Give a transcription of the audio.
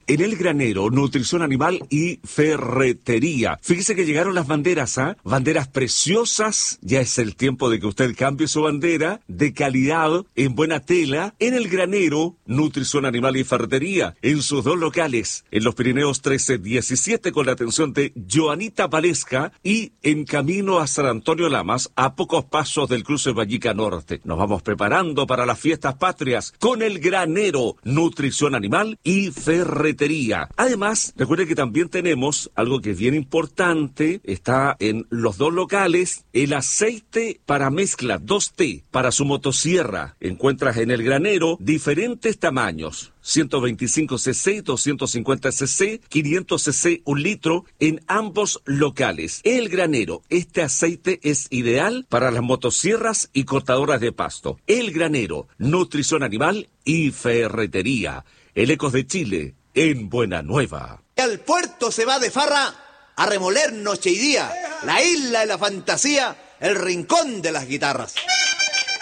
en El Granero, nutrición animal y ferretería. Fíjese que llegaron las banderas, banderas preciosas. Ya es el tiempo de que usted cambie su bandera de calidad, en buena tela, en El Granero, nutrición animal y ferretería, en sus dos locales, en los Pirineos 1317 con la atención de Joanita Valesca y en camino a San Antonio Lamas, a pocos pasos del cruce Vallica Norte. Nos vamos preparando para las fiestas patrias con El Granero, nutrición animal y ferretería. Además, recuerde que también tenemos algo que es bien importante, está en los dos locales, el aceite para mezcla 2T para su motosierra. Encuentras en El Granero diferentes tamaños, 125cc, 250cc, 500cc, 1 litro en ambos locales. El Granero, este aceite es ideal para las motosierras y cortadoras de pasto. El Granero, nutrición animal y ferretería. El Ecos de Chile, en Buena Nueva. Al puerto se va de farra a remoler noche y día, la isla de la fantasía, el rincón de las guitarras.